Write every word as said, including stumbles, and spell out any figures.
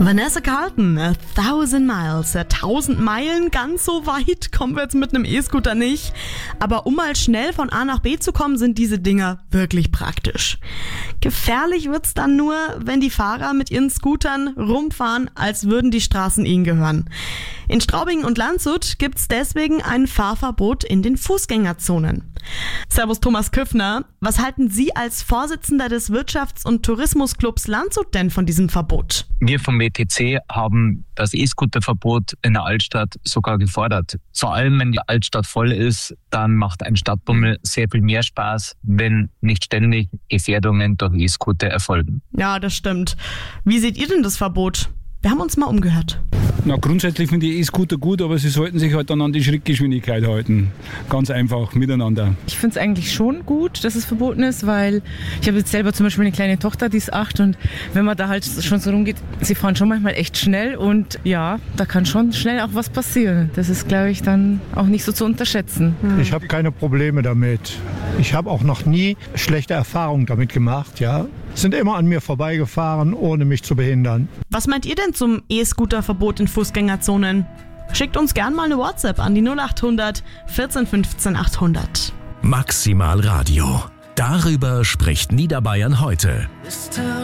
Vanessa Carlton, A Thousand Miles. Tausend Meilen, ganz so weit kommen wir jetzt mit einem E-Scooter nicht. Aber um mal schnell von A nach B zu kommen, sind diese Dinger wirklich praktisch. Gefährlich wird's dann nur, wenn die Fahrer mit ihren Scootern rumfahren, als würden die Straßen ihnen gehören. In Straubing und Landshut gibt's deswegen ein Fahrverbot in den Fußgängerzonen. Servus Thomas Küffner, was halten Sie als Vorsitzender des Wirtschafts- und Tourismusclubs Landshut denn von diesem Verbot? Wir vom W T C haben das E-Scooter-Verbot in der Altstadt sogar gefordert. Vor allem, wenn die Altstadt voll ist, dann macht ein Stadtbummel sehr viel mehr Spaß, wenn nicht ständig Gefährdungen durch E-Scooter erfolgen. Ja, das stimmt. Wie seht ihr denn das Verbot? Wir haben uns mal umgehört. Na, grundsätzlich finde ich E-Scooter gut, aber sie sollten sich halt dann an die Schrittgeschwindigkeit halten. Ganz einfach miteinander. Ich finde es eigentlich schon gut, dass es verboten ist, weil ich habe jetzt selber zum Beispiel eine kleine Tochter, die ist acht, und wenn man da halt schon so rumgeht, sie fahren schon manchmal echt schnell und ja, da kann schon schnell auch was passieren. Das ist, glaube ich, dann auch nicht so zu unterschätzen. Ich habe keine Probleme damit. Ich habe auch noch nie schlechte Erfahrungen damit gemacht, ja. Sind immer an mir vorbeigefahren, ohne mich zu behindern. Was meint ihr denn zum E-Scooter-Verbot in Fußgängerzonen? Schickt uns gern mal eine WhatsApp an die null acht hundert vierzehn fünfzehn achthundert. Maximal Radio. Darüber spricht Niederbayern heute.